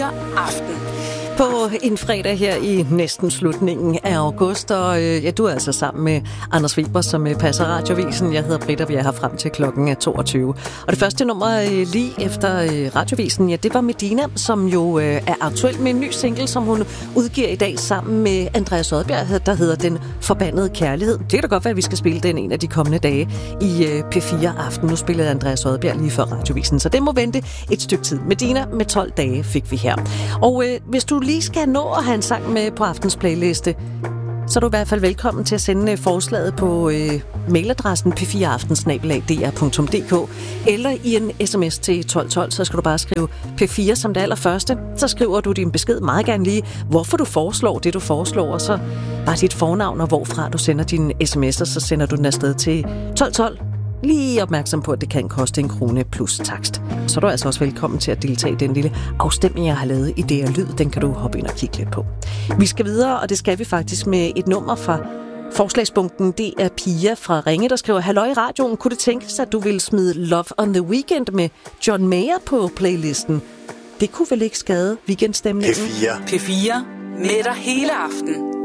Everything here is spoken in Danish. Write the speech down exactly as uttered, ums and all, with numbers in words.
Aften. På en fredag her i næsten slutningen af august, og øh, ja, du er altså sammen med Anders Weber, som øh, passer Radiovisen. Jeg hedder Britta, vi er her frem til klokken er toogtyve. Og det første nummer øh, lige efter øh, Radiovisen, ja, det var Medina, som jo øh, er aktuel med en ny single, som hun udgiver i dag sammen med Andreas Odbjerg, der hedder Den Forbandede Kærlighed. Det kan da godt være, at vi skal spille den en af de kommende dage i øh, P fire Aften. Nu spillede Andreas Odbjerg lige før Radiovisen, så det må vente et stykke tid. Medina med tolv dage fik vi her. Og øh, hvis du lige skal nå at have en sang med på aftens playliste, så er du i hvert fald velkommen til at sende forslaget på øh, mailadressen p fire aften snabel-a d r punktum d k eller i en sms til tolv tolv, så skal du bare skrive P fire som det allerførste. Så skriver du din besked meget gerne lige, hvorfor du foreslår det, du foreslår, og så bare dit fornavn og hvorfra du sender dine sms'er, så sender du den afsted til tolv tolv. Lige opmærksom på, at det kan koste en krone plus takst. Så er du altså også velkommen til at deltage i den lille afstemning, jeg har lavet i det og lyd. Den kan du hoppe ind og kigge lidt på. Vi skal videre, og det skal vi faktisk med et nummer fra forslagsbunken. Det er Pia fra Ringe, der skriver: Halløj i radioen, kunne det tænkes, at du ville smide Love on the Weekend med John Mayer på playlisten? Det kunne vel ikke skade weekendstemningen? P fire. P fire med dig hele aften